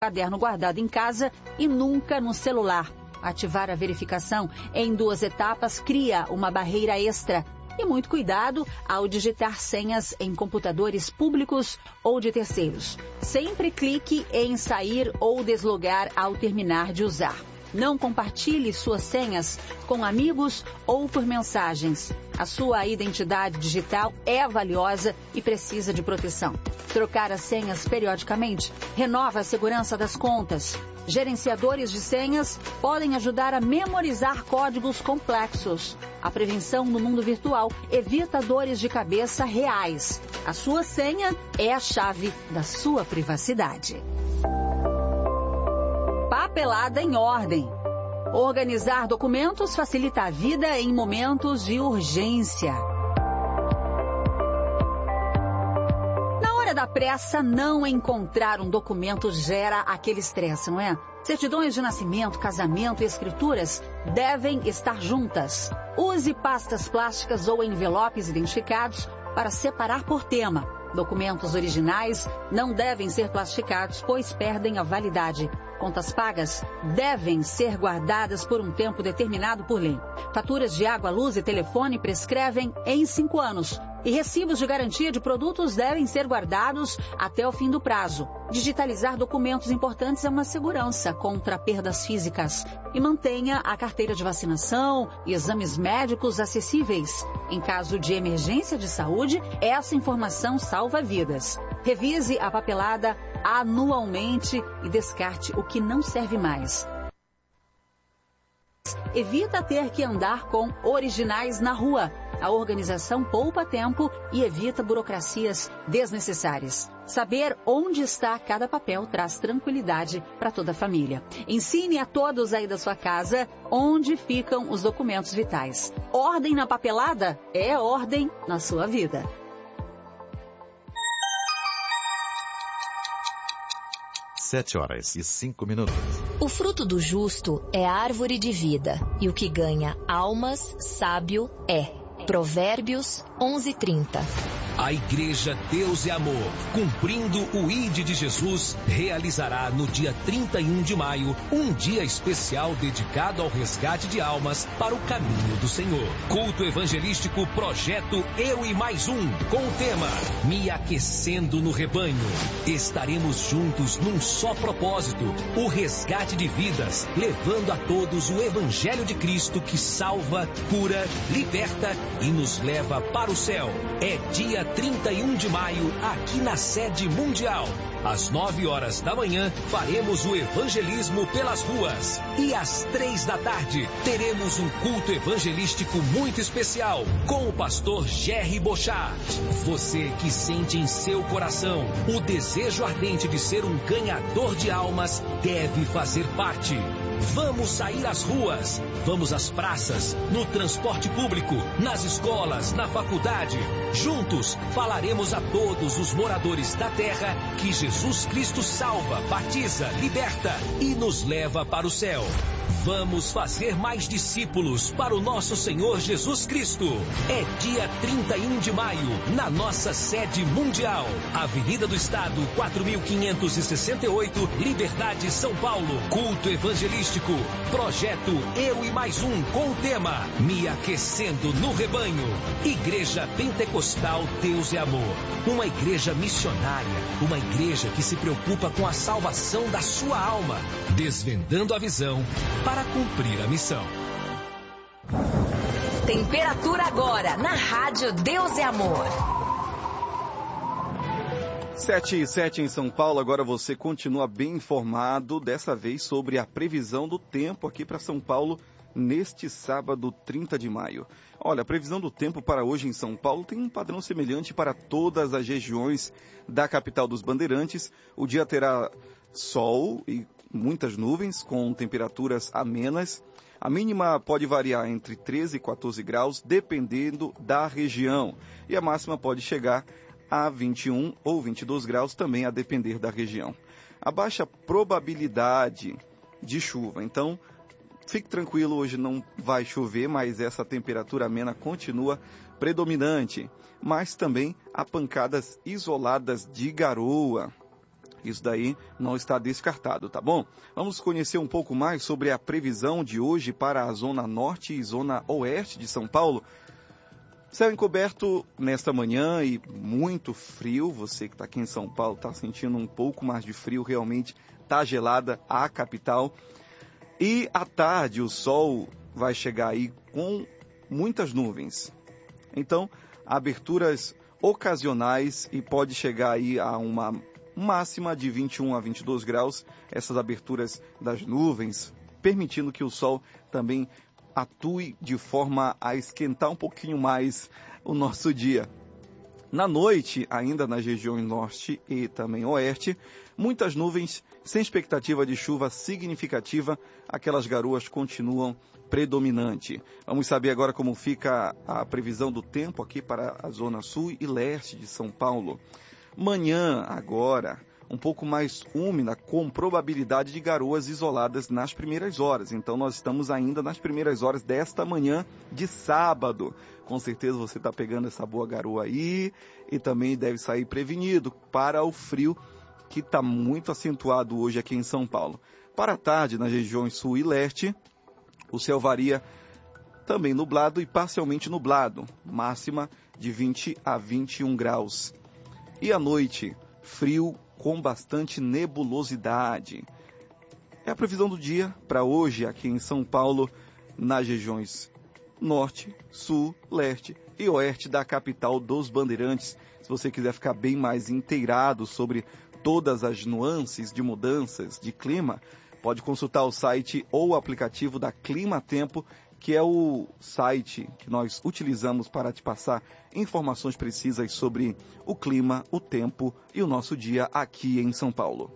caderno guardado em casa e nunca no celular. Ativar a verificação em 2 etapas cria uma barreira extra. E muito cuidado ao digitar senhas em computadores públicos ou de terceiros. Sempre clique em sair ou deslogar ao terminar de usar. Não compartilhe suas senhas com amigos ou por mensagens. A sua identidade digital é valiosa e precisa de proteção. Trocar as senhas periodicamente renova a segurança das contas. Gerenciadores de senhas podem ajudar a memorizar códigos complexos. A prevenção no mundo virtual evita dores de cabeça reais. A sua senha é a chave da sua privacidade. Papelada em ordem. Organizar documentos facilita a vida em momentos de urgência. Na hora da pressa, não encontrar um documento gera aquele estresse, não é? Certidões de nascimento, casamento e escrituras devem estar juntas. Use pastas plásticas ou envelopes identificados para separar por tema. Documentos originais não devem ser plastificados, pois perdem a validade. Contas pagas devem ser guardadas por um tempo determinado por lei. Faturas de água, luz e telefone prescrevem em 5 anos. E recibos de garantia de produtos devem ser guardados até o fim do prazo. Digitalizar documentos importantes é uma segurança contra perdas físicas. E mantenha a carteira de vacinação e exames médicos acessíveis. Em caso de emergência de saúde, essa informação salva vidas. Revise a papelada anualmente e descarte o que não serve mais. Evita ter que andar com originais na rua. A organização poupa tempo e evita burocracias desnecessárias. Saber onde está cada papel traz tranquilidade para toda a família. Ensine a todos aí da sua casa onde ficam os documentos vitais. Ordem na papelada é ordem na sua vida. 7h05. O fruto do justo é árvore de vida, e o que ganha almas, sábio é. Provérbios 11:30. A Igreja Deus é Amor, cumprindo o ID de Jesus, realizará no dia 31 de maio um dia especial dedicado ao resgate de almas para o caminho do Senhor. Culto evangelístico Projeto Eu e Mais Um, com o tema Me Aquecendo no Rebanho. Estaremos juntos num só propósito, o resgate de vidas, levando a todos o Evangelho de Cristo que salva, cura, liberta e nos leva para o céu. É dia 31 de maio, aqui na sede mundial. Às 9h da manhã, faremos o evangelismo pelas ruas. E às 3 da tarde, teremos um culto evangelístico muito especial, com o pastor Jerry Bochart. Você que sente em seu coração o desejo ardente de ser um ganhador de almas, deve fazer parte. Vamos sair às ruas, vamos às praças, no transporte público, nas escolas, na faculdade. Juntos, falaremos a todos os moradores da terra que Jesus Cristo salva, batiza, liberta e nos leva para o céu. Vamos fazer mais discípulos para o nosso Senhor Jesus Cristo. É dia 31 de maio, na nossa sede mundial. Avenida do Estado, 4568, Liberdade, São Paulo. Culto evangelístico. Projeto Eu e Mais Um, com o tema Me Aquecendo no Rebanho. Igreja Pentecostal Deus é Amor. Uma igreja missionária. Uma igreja que se preocupa com a salvação da sua alma. Desvendando a visão para cumprir a missão. Temperatura agora na Rádio Deus é Amor. 7h07 em São Paulo. Agora você continua bem informado, dessa vez sobre a previsão do tempo aqui para São Paulo neste sábado 30 de maio. Olha, a previsão do tempo para hoje em São Paulo tem um padrão semelhante para todas as regiões da capital dos Bandeirantes. O dia terá sol e muitas nuvens, com temperaturas amenas. A mínima pode variar entre 13 e 14 graus, dependendo da região. E a máxima pode chegar a 21 ou 22 graus, também a depender da região. A baixa probabilidade de chuva. Então, fique tranquilo, hoje não vai chover, mas essa temperatura amena continua predominante. Mas também há pancadas isoladas de garoa. Isso daí não está descartado, tá bom? Vamos conhecer um pouco mais sobre a previsão de hoje para a zona norte e zona oeste de São Paulo. Céu encoberto nesta manhã e muito frio. Você que está aqui em São Paulo está sentindo um pouco mais de frio, realmente está gelada a capital. E à tarde o sol vai chegar aí com muitas nuvens. Então, aberturas ocasionais e pode chegar aí a uma máxima de 21 a 22 graus, essas aberturas das nuvens, permitindo que o sol também atue de forma a esquentar um pouquinho mais o nosso dia. Na noite, ainda nas regiões norte e também oeste, muitas nuvens sem expectativa de chuva significativa, aquelas garoas continuam predominante. Vamos saber agora como fica a previsão do tempo aqui para a zona sul e leste de São Paulo. Manhã, agora, um pouco mais úmida, com probabilidade de garoas isoladas nas primeiras horas. Então, nós estamos ainda nas primeiras horas desta manhã de sábado. Com certeza você está pegando essa boa garoa aí e também deve sair prevenido para o frio que está muito acentuado hoje aqui em São Paulo. Para a tarde, nas regiões sul e leste, o céu varia também nublado e parcialmente nublado, máxima de 20 a 21 graus. E à noite, frio com bastante nebulosidade. É a previsão do dia para hoje aqui em São Paulo, nas regiões norte, sul, leste e oeste da capital dos Bandeirantes. Se você quiser ficar bem mais inteirado sobre todas as nuances de mudanças de clima, pode consultar o site ou o aplicativo da Clima Tempo, que é o site que nós utilizamos para te passar informações precisas sobre o clima, o tempo e o nosso dia aqui em São Paulo.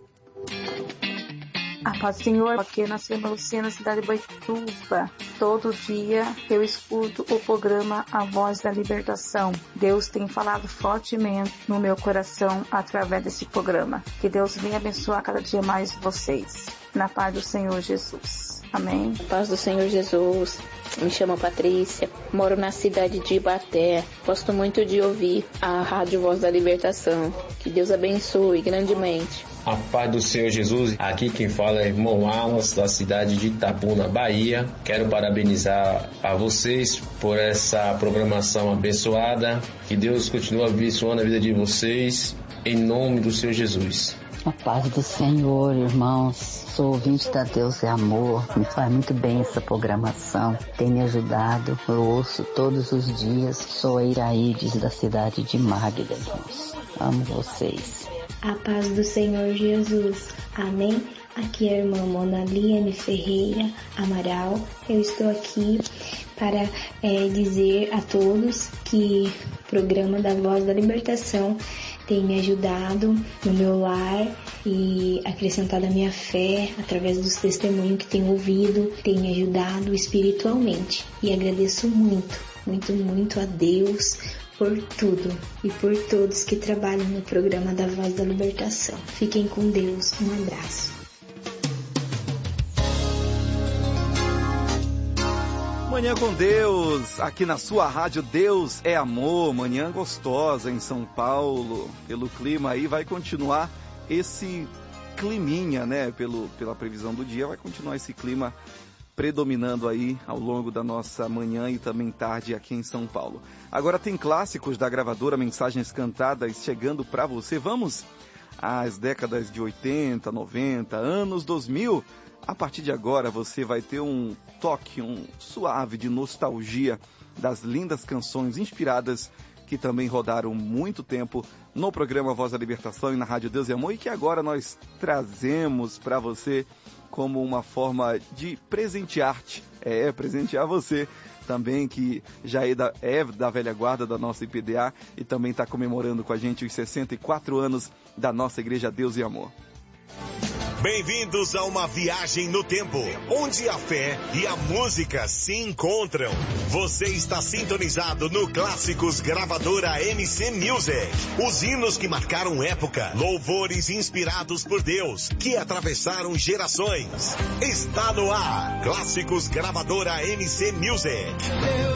A paz do Senhor, aqui na Sema Luciana, cidade de Boituva. Todo dia eu escuto o programa A Voz da Libertação. Deus tem falado fortemente no meu coração através desse programa. Que Deus venha abençoar cada dia mais vocês. Na paz do Senhor Jesus. Amém. Na paz do Senhor Jesus. Me chamo Patrícia, moro na cidade de Ibaté. Gosto muito de ouvir a Rádio Voz da Libertação. Que Deus abençoe grandemente. A paz do Senhor Jesus, aqui quem fala é irmão Alas, da cidade de Itabuna, Bahia. Quero parabenizar a vocês por essa programação abençoada. Que Deus continue abençoando a vida de vocês, em nome do Senhor Jesus. A paz do Senhor, irmãos. Sou ouvinte da Deus é Amor. Me faz muito bem essa programação. Tem me ajudado. Eu ouço todos os dias. Sou a Iraídes, da cidade de Magda, irmãos. Amo vocês. A paz do Senhor Jesus. Amém. Aqui é a irmã Monaliane Ferreira Amaral. Eu estou aqui para dizer a todos que o programa da Voz da Libertação tem me ajudado no meu lar e acrescentado a minha fé através dos testemunhos que tenho ouvido, tem me ajudado espiritualmente. E agradeço muito, muito, muito a Deus por tudo e por todos que trabalham no programa da Voz da Libertação. Fiquem com Deus. Um abraço. Manhã com Deus, aqui na sua rádio Deus é Amor, manhã gostosa em São Paulo. Pelo clima aí vai continuar esse climinha, né? Pela previsão do dia, vai continuar esse clima predominando aí ao longo da nossa manhã e também tarde aqui em São Paulo. Agora tem clássicos da gravadora Mensagens Cantadas chegando para você. Vamos às décadas de 80, 90, anos 2000. A partir de agora você vai ter um toque, um suave de nostalgia das lindas canções inspiradas que também rodaram muito tempo no programa Voz da Libertação e na Rádio Deus e Amor e que agora nós trazemos para você como uma forma de presentear-te, presentear você também que já é da velha guarda da nossa IPDA e também está comemorando com a gente os 64 anos da nossa Igreja Deus e Amor. Bem-vindos a uma viagem no tempo, onde a fé e a música se encontram. Você está sintonizado no Clássicos Gravadora MC Music. Os hinos que marcaram época, louvores inspirados por Deus, que atravessaram gerações. Está no ar, Clássicos Gravadora MC Music.